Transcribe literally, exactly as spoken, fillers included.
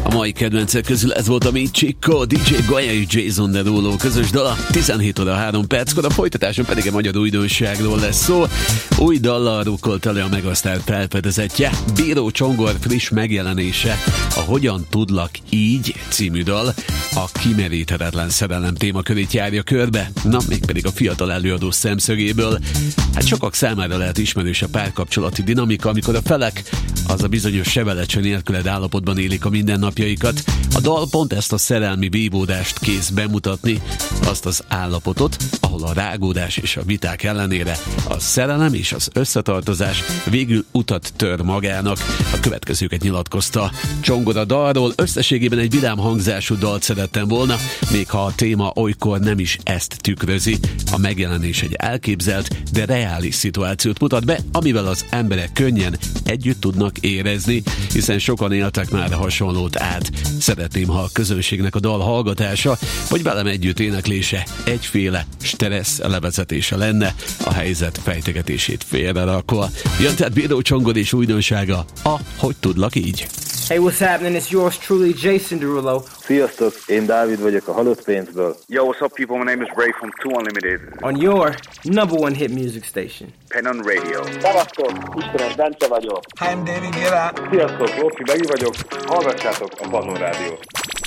A mai kedvencek közül ez volt a Mi Chico, dé dzsé Goya és Jason Derulo közös dala, tizenhét óra három perckor, a folytatáson pedig a magyar újdonságról lesz szó. Új dallal rukkolt elő a Megasztár felfedezetje, Bíró Csongor friss megjelenése, a Hogyan tudlak így című dal, a kimeríthetetlen szerelem témakörét járja körbe, na mégpedig a fiatal előadó szemszögéből. Hát sokak számára lehet ismerős a párkapcsolati dinamika, amikor a felek az a bizonyos sebelecse nélküled állapotban élik a mindennapjaikat. A dal pont ezt a szerelmi vívódást kész bemutatni, azt az állapotot, ahol a rágódás és a viták ellenére a szerelem és az összetartozás végül utat tör magának. A következőket nyilatkozta Csongor a dalról: összességében egy vidám hangzású dalt szerettem volna, még ha a téma olykor nem is ezt tükrözi. A megjelenés egy elképzelt, de reális szituációt mutat be, amivel az emberek könnyen együtt tudnak érezni, hiszen sokan éltek már hasonlót át. Szeretném, ha a közönségnek a dal hallgatása, vagy velem együtt éneklése egyféle stressz levezetése lenne, a helyzet fejtegetését félrerakva. Jön tehát Bíró Csongor és újdonsága, a Hogy tudlak így. Hey, what's happening? It's yours truly, Jason Derulo. Sziasztok, én Dávid vagyok a Halott Pénzből. Yo, what's up, people? My name is Ray from Two Unlimited. On your number one hit music station, Pennon Radio. Szevasztok, Istenes Bence vagyok. Hi, I'm David Guetta. Sziasztok, Lófi Begi vagyok. Hallgassátok a Pannon Rádiót.